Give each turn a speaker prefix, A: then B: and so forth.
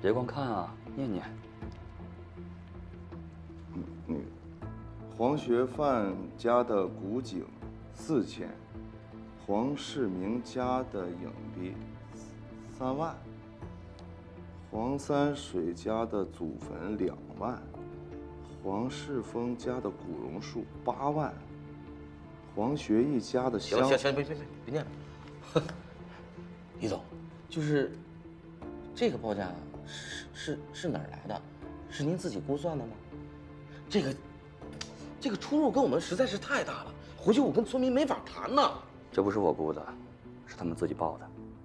A: 别光看啊，念念。
B: 那个黄学范家的古井4000，黄世明家的影壁3万，黄三水家的祖坟2万，黄世峰家的古榕树8万，黄学义家的香……
C: 行，别念了。李总，就是这个报价是哪儿来的？是您自己估算的吗？这个出入跟我们实在是太大了，回去我跟村民没法谈呢。
A: 这不是我估的，是他们自己报的。